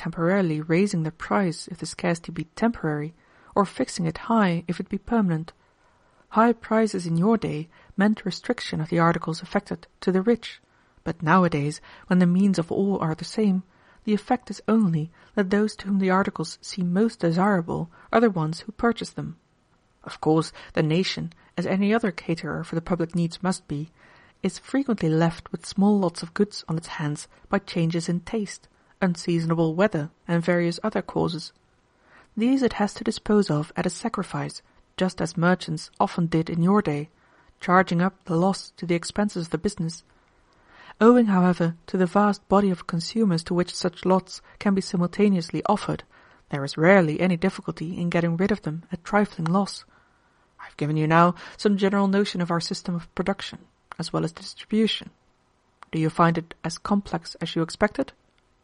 temporarily raising the price if the scarcity be temporary, or fixing it high if it be permanent. High prices in your day meant restriction of the articles affected to the rich, but nowadays, when the means of all are the same, the effect is only that those to whom the articles seem most desirable are the ones who purchase them. Of course, the nation, as any other caterer for the public needs must be, is frequently left with small lots of goods on its hands by changes in taste, unseasonable weather, and various other causes. These it has to dispose of at a sacrifice, just as merchants often did in your day, charging up the loss to the expenses of the business. Owing, however, to the vast body of consumers to which such lots can be simultaneously offered, there is rarely any difficulty in getting rid of them at trifling loss. I have given you now some general notion of our system of production, as well as distribution. Do you find it as complex as you expected?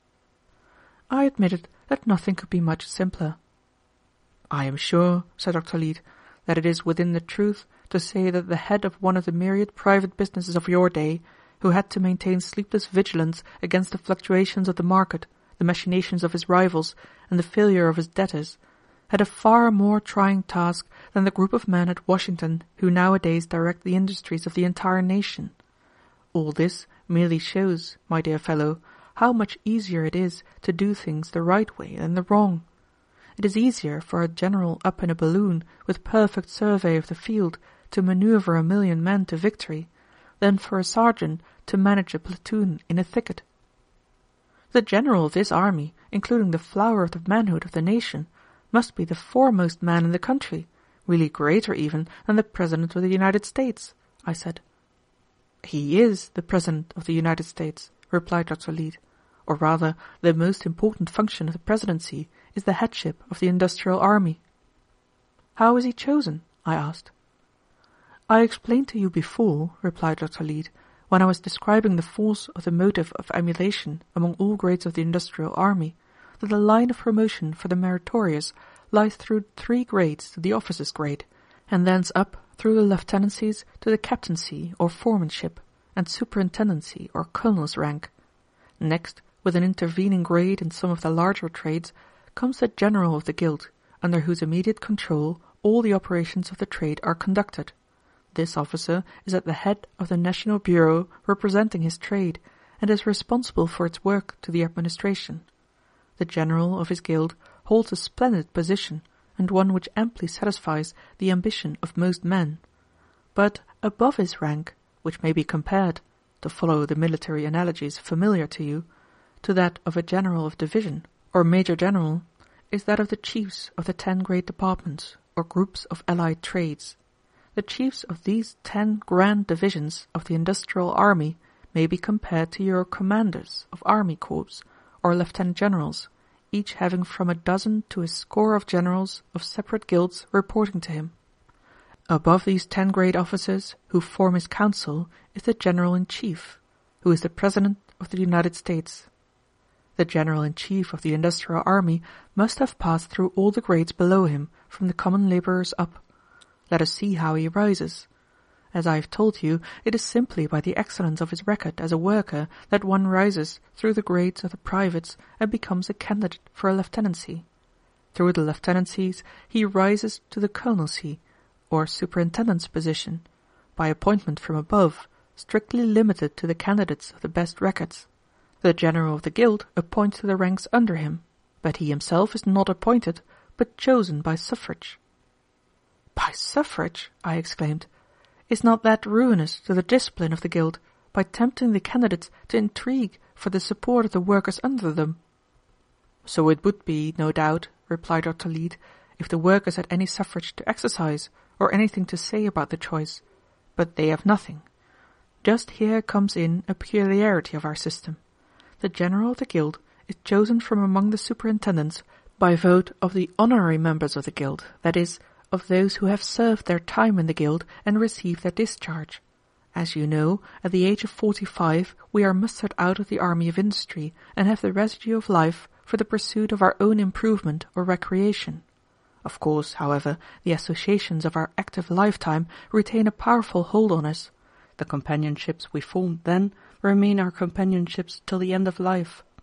I admitted that nothing could be much simpler. I am sure, said Dr. Leete, that it is within the truth to say that the head of one of the myriad private businesses of your day, who had to maintain sleepless vigilance against the fluctuations of the market, the machinations of his rivals, and the failure of his debtors, had a far more trying task than the group of men at Washington who nowadays direct the industries of the entire nation. All this merely shows, my dear fellow, how much easier it is to do things the right way than the wrong. It is easier for a general up in a balloon with perfect survey of the field to maneuver 1,000,000 men to victory than for a sergeant to manage a platoon in a thicket. The general of this army, including the flower of the manhood of the nation, must be the foremost man in the country, really greater even than the President of the United States, I said. He is the President of the United States, replied Dr. Leete, or rather the most important function of the presidency is the headship of the industrial army. How is he chosen? I asked. I explained to you before, replied Dr. Leete, when I was describing the force of the motive of emulation among all grades of the industrial army, that the line of promotion for the meritorious lies through 3 grades to the officer's grade, and thence up through the lieutenancies to the captaincy or foremanship, and superintendency or colonel's rank. Next, with an intervening grade in some of the larger trades, comes the general of the guild, under whose immediate control all the operations of the trade are conducted. This officer is at the head of the National Bureau representing his trade, and is responsible for its work to the administration. The general of his guild holds a splendid position, and one which amply satisfies the ambition of most men. But above his rank, which may be compared, to follow the military analogies familiar to you, to that of a general of division, or major general, is that of the chiefs of the 10 great departments, or groups of allied trades. The chiefs of these 10 grand divisions of the industrial army may be compared to your commanders of army corps, or lieutenant generals, each having from a dozen to a score of generals of separate guilds reporting to him. Above these 10 great officers who form his council is the General-in-Chief, who is the President of the United States. The General-in-Chief of the industrial army must have passed through all the grades below him, from the common laborers up. Let us see how he rises. As I have told you, it is simply by the excellence of his record as a worker that one rises through the grades of the privates and becomes a candidate for a lieutenancy. Through the lieutenancies he rises to the colonelcy, or superintendent's position, by appointment from above, strictly limited to the candidates of the best records. The general of the guild appoints to the ranks under him, but he himself is not appointed, but chosen by suffrage. By suffrage? I exclaimed. Is not that ruinous to the discipline of the guild, by tempting the candidates to intrigue for the support of the workers under them? So it would be, no doubt, replied Dr. Leete, if the workers had any suffrage to exercise, or anything to say about the choice, but they have nothing. Just here comes in a peculiarity of our system. The general of the guild is chosen from among the superintendents by vote of the honorary members of the guild, that is, of those who have served their time in the guild and received their discharge. As you know, at the age of 45 we are mustered out of the army of industry and have the residue of life for the pursuit of our own improvement or recreation. Of course, however, the associations of our active lifetime retain a powerful hold on us. The companionships we formed then remain our companionships till the end of life.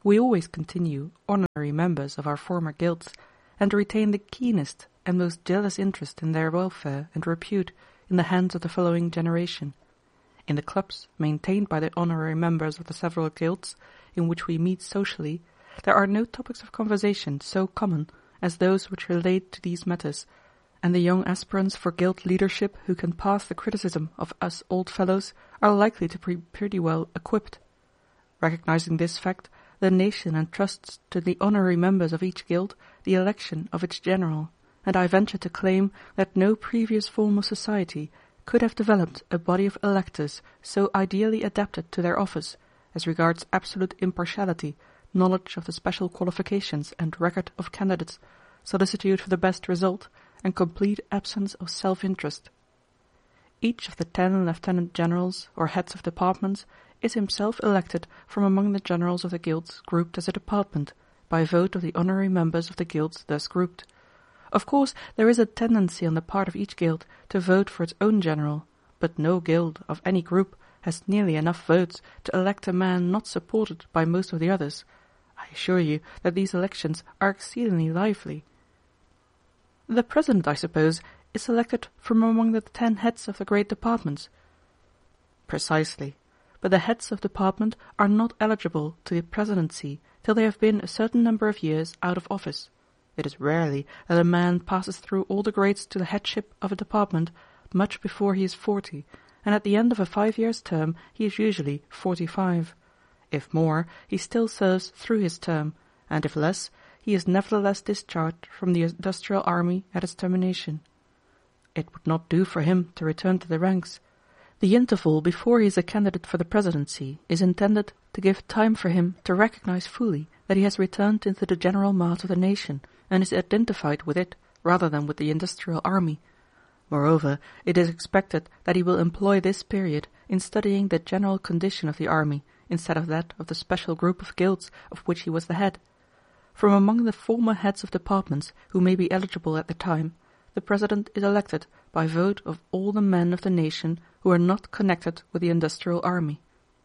we always continue honorary members of our former guilds, and retain the keenest and most jealous interest in their welfare and repute in the hands of the following generation. In the clubs maintained by the honorary members of the several guilds, in which we meet socially, there are no topics of conversation so common as those which relate to these matters, and the young aspirants for guild leadership who can pass the criticism of us old fellows are likely to be pretty well equipped. Recognizing this fact, the nation entrusts to the honorary members of each guild the election of its general, and I venture to claim that no previous form of society could have developed a body of electors so ideally adapted to their office as regards absolute impartiality, knowledge of the special qualifications and record of candidates, solicitude for the best result, and complete absence of self-interest. Each of the 10 lieutenant-generals or heads of departments is himself elected from among the generals of the guilds grouped as a department, by vote of the honorary members of the guilds thus grouped. Of course, there is a tendency on the part of each guild to vote for its own general, but no guild of any group has nearly enough votes to elect a man not supported by most of the others. I assure you that these elections are exceedingly lively. The president, I suppose, is selected from among the 10 heads of the great departments. Precisely, but the heads of department are not eligible to the presidency till they have been a certain number of years out of office. It is rarely that a man passes through all the grades to the headship of a department much before he is 40, and at the end of a 5 years' term he is usually 45. If more, he still serves through his term, and if less, he is nevertheless discharged from the industrial army at its termination. It would not do for him to return to the ranks. The interval before he is a candidate for the presidency is intended to give time for him to recognize fully that he has returned into the general mass of the nation, and is identified with it rather than with the industrial army. Moreover, it is expected that he will employ this period in studying the general condition of the army, instead of that of the special group of guilds of which he was the head. From among the former heads of departments who may be eligible at the time, the president is elected by vote of all the men of the nation who are not connected with the industrial army.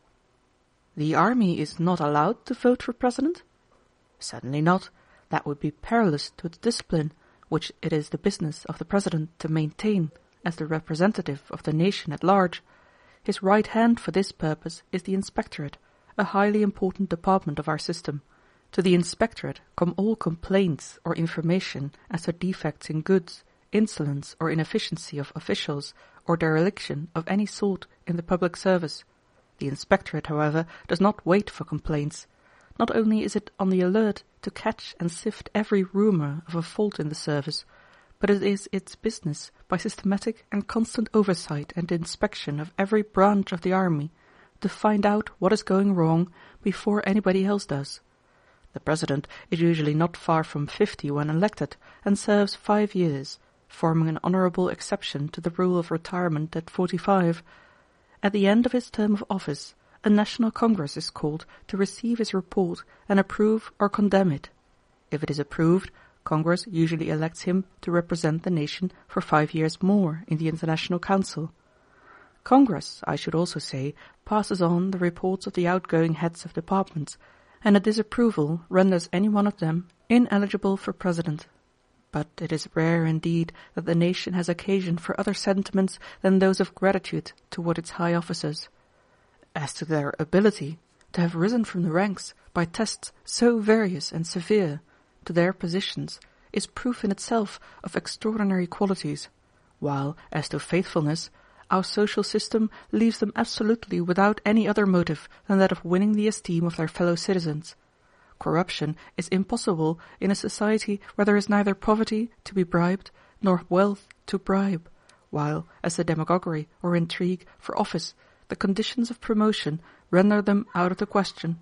The army is not allowed to vote for president? Certainly not. That would be perilous to its discipline, which it is the business of the president to maintain as the representative of the nation at large. His right hand for this purpose is the inspectorate, a highly important department of our system. To the inspectorate come all complaints or information as to defects in goods, insolence or inefficiency of officials, or dereliction of any sort in the public service. The inspectorate, however, does not wait for complaints. Not only is it on the alert to catch and sift every rumour of a fault in the service, but it is its business, by systematic and constant oversight and inspection of every branch of the army, to find out what is going wrong before anybody else does. The president is usually not far from 50 when elected, and serves 5 years, forming an honourable exception to the rule of retirement at 45. At the end of his term of office, a national congress is called to receive his report and approve or condemn it. If it is approved, Congress usually elects him to represent the nation for 5 years more in the International Council. Congress, I should also say, passes on the reports of the outgoing heads of departments, and a disapproval renders any one of them ineligible for president. But it is rare indeed that the nation has occasion for other sentiments than those of gratitude toward its high officers. As to their ability to have risen from the ranks by tests so various and severe to their positions is proof in itself of extraordinary qualities, while, as to faithfulness, our social system leaves them absolutely without any other motive than that of winning the esteem of their fellow citizens. Corruption is impossible in a society where there is neither poverty to be bribed nor wealth to bribe, while, as to demagoguery or intrigue for office, the conditions of promotion render them out of the question.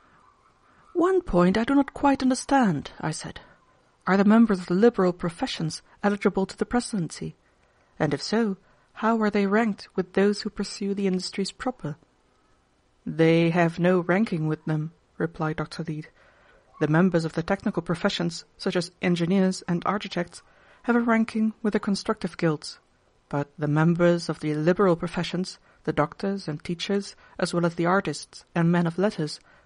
"One point I do not quite understand," I said. "Are the members of the liberal professions eligible to the presidency? And if so, how are they ranked with those who pursue the industries proper?" "They have no ranking with them," replied Dr. Leete. "The members of the technical professions, such as engineers and architects, have a ranking with the constructive guilds, but the members of the liberal professions, the doctors and teachers, as well as the artists and men of letters,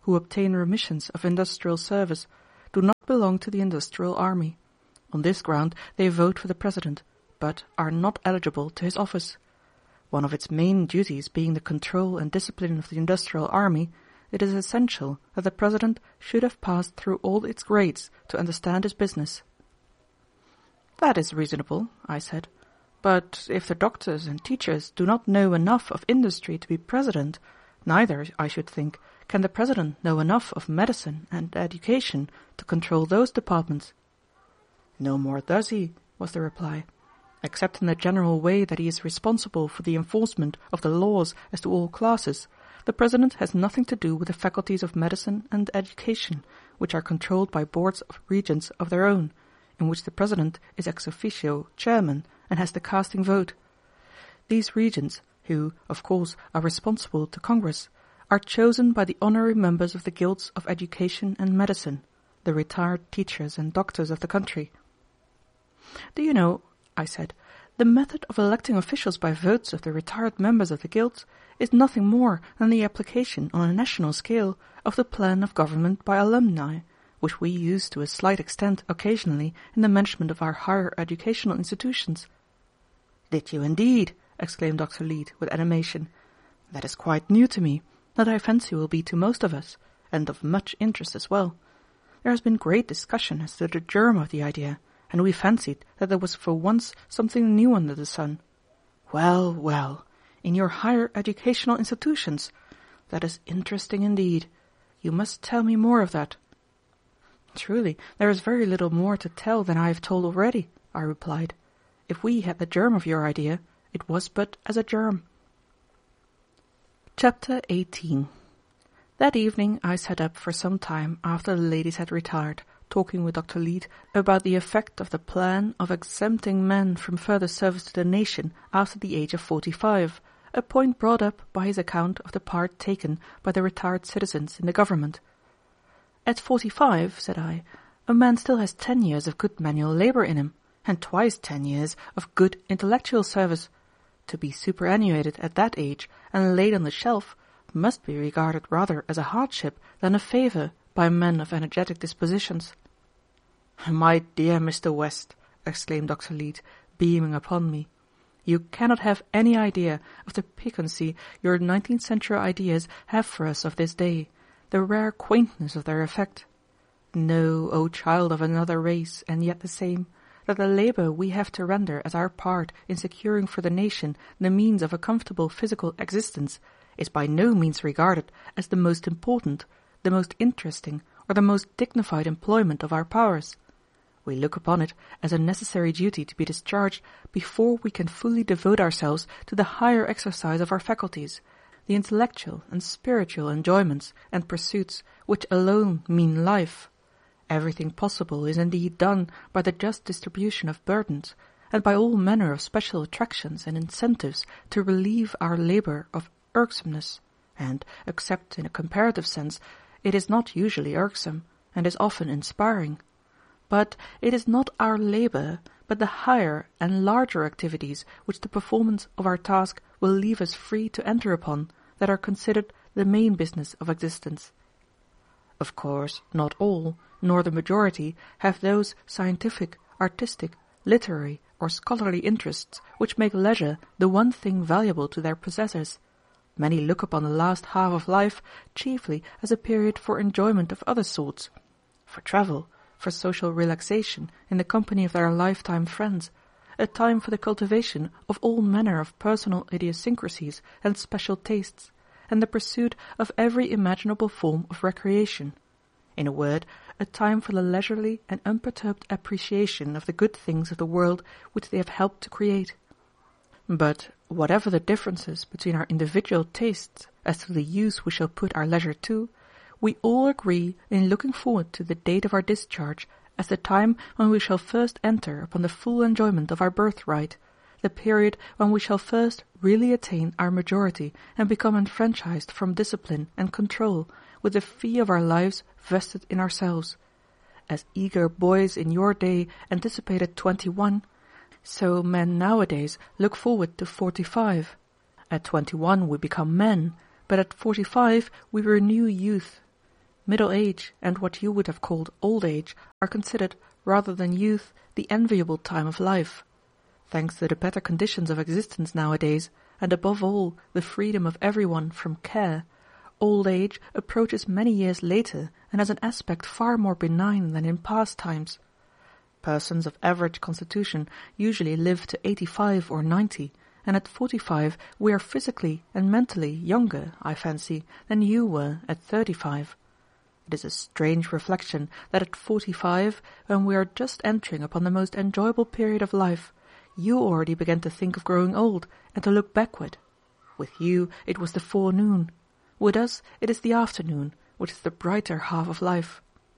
who obtain remissions of industrial service, do not belong to the industrial army. On this ground they vote for the President, but are not eligible to his office. One of its main duties being the control and discipline of the industrial army, it is essential that the President should have passed through all its grades to understand his business. That is reasonable, I said. But if the doctors and teachers do not know enough of industry to be President, neither, I should think, can the President know enough of medicine and education to control those departments. No more does he, was the reply, except in the general way that he is responsible for the enforcement of the laws as to all classes. The President has nothing to do with the faculties of medicine and education, which are controlled by boards of regents of their own, in which the President is ex officio chairman and has the casting vote. These regents, who, of course, are responsible to Congress, are chosen by the honorary members of the guilds of education and medicine, the retired teachers and doctors of the country. Do you know, I said, the method of electing officials by votes of the retired members of the guilds is nothing more than the application on a national scale of the plan of government by alumni, which we use to a slight extent occasionally in the management of our higher educational institutions. Did you indeed? Exclaimed Dr. Leete with animation. That is quite new to me, that I fancy will be to most of us, and of much interest as well. There has been great discussion as to the germ of the idea, and we fancied that there was for once something new under the sun. Well, well, in your higher educational institutions, that is interesting indeed. You must tell me more of that. Truly, there is very little more to tell than I have told already, I replied. If we had the germ of your idea, it was but as a germ. Chapter 18. That evening I sat up for some time after the ladies had retired, talking with Dr. Leete about the effect of the plan of exempting men from further service to the nation after the age of 45, a point brought up by his account of the part taken by the retired citizens in the government. At 45, said I, a man still has 10 years of good manual labour in him, and twice 10 years of good intellectual service. To be superannuated at that age and laid on the shelf must be regarded rather as a hardship than a favour by men of energetic dispositions. My dear Mr. West, exclaimed Dr. Leete, beaming upon me, you cannot have any idea of the piquancy your 19th century ideas have for us of this day, the rare quaintness of their effect. Know, O child of another race, and yet the same, that the labour we have to render as our part in securing for the nation the means of a comfortable physical existence is by no means regarded as the most important, the most interesting, or the most dignified employment of our powers. We look upon it as a necessary duty to be discharged before we can fully devote ourselves to the higher exercise of our faculties, the intellectual and spiritual enjoyments and pursuits which alone mean life. Everything possible is indeed done by the just distribution of burdens, and by all manner of special attractions and incentives to relieve our labour of irksomeness, and, except in a comparative sense, it is not usually irksome, and is often inspiring. But it is not our labour, but the higher and larger activities which the performance of our task will leave us free to enter upon, that are considered the main business of existence. Of course, not all, nor the majority, have those scientific, artistic, literary, or scholarly interests which make leisure the one thing valuable to their possessors. Many look upon the last half of life chiefly as a period for enjoyment of other sorts, for travel, for social relaxation in the company of their lifetime friends, a time for the cultivation of all manner of personal idiosyncrasies and special tastes, and the pursuit of every imaginable form of recreation. In a word, a time for the leisurely and unperturbed appreciation of the good things of the world which they have helped to create. But whatever the differences between our individual tastes as to the use we shall put our leisure to, we all agree in looking forward to the date of our discharge as the time when we shall first enter upon the full enjoyment of our birthright, the period when we shall first really attain our majority and become enfranchised from discipline and control, with the fee of our lives vested in ourselves. As eager boys in your day anticipated 21, so men nowadays look forward to 45. At 21 we become men, but at 45 we renew youth. Middle age and what you would have called old age are considered, rather than youth, the enviable time of life. Thanks to the better conditions of existence nowadays, and above all the freedom of everyone from care, old age approaches many years later and has an aspect far more benign than in past times. Persons of average constitution usually live to 85 or 90, and at 45 we are physically and mentally younger, I fancy, than you were at 35. It is a strange reflection that at 45, when we are just entering upon the most enjoyable period of life, you already began to think of growing old and to look backward. With you it was the forenoon. With us it is the afternoon, which is the brighter half of life.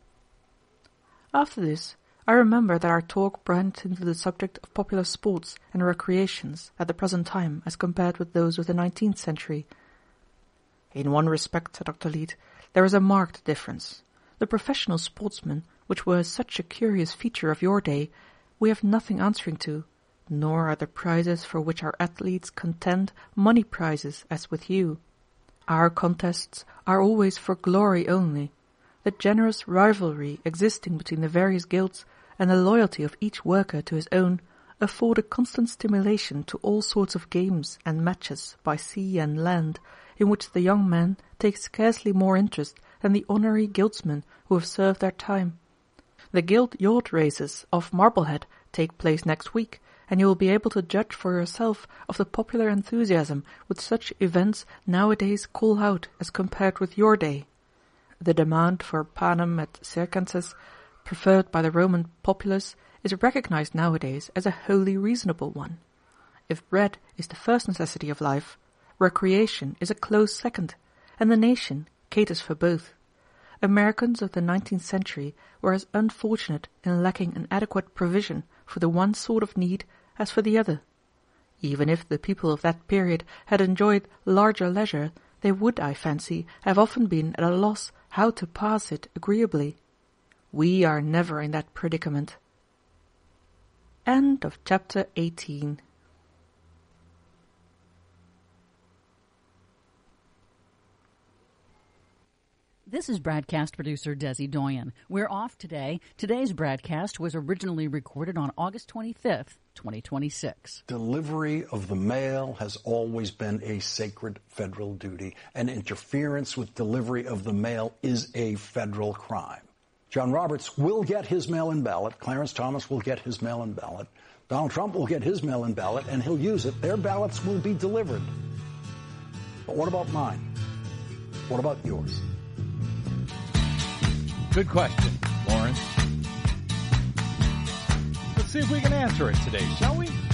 After this, I remember that our talk branched into the subject of popular sports and recreations at the present time as compared with those of the 19th century. In one respect, said Dr. Leete, there is a marked difference. The professional sportsmen, which were such a curious feature of your day, we have nothing answering to, nor are the prizes for which our athletes contend money prizes as with you. Our contests are always for glory only. The generous rivalry existing between the various guilds and the loyalty of each worker to his own afford a constant stimulation to all sorts of games and matches by sea and land, in which the young men take scarcely more interest than the honorary guildsmen who have served their time. The guild yacht races off Marblehead take place next week, and you will be able to judge for yourself of the popular enthusiasm which such events nowadays call out as compared with your day. The demand for panem et circenses, preferred by the Roman populace, is recognized nowadays as a wholly reasonable one. If bread is the first necessity of life, recreation is a close second, and the nation caters for both. Americans of the 19th century were as unfortunate in lacking an adequate provision for the one sort of need as for the other. Even if the people of that period had enjoyed larger leisure, they would, I fancy, have often been at a loss how to pass it agreeably. We are never in that predicament. End of chapter 18. This is broadcast producer Desi Doyen. We're off today. Today's broadcast was originally recorded on August 25th, 2026. Delivery of the mail has always been a sacred federal duty, and interference with delivery of the mail is a federal crime. John Roberts will get his mail-in ballot. Clarence Thomas will get his mail-in ballot. Donald Trump will get his mail-in ballot, and he'll use it. Their ballots will be delivered. But what about mine? What about yours? Good question, Lawrence. Let's see if we can answer it today, shall we?